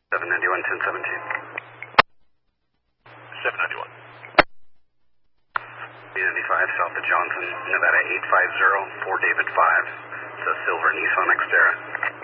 791, 1017. 791. 895 south of Johnson, Nevada 850, 4 David 5. It's a silver Nissan Xterra.